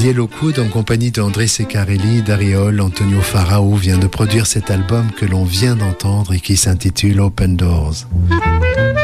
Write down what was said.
Yellow Coud, en compagnie d'André Ceccarelli, d'Ariol, Antonio Farao, vient de produire cet album que l'on vient d'entendre et qui s'intitule Open Doors.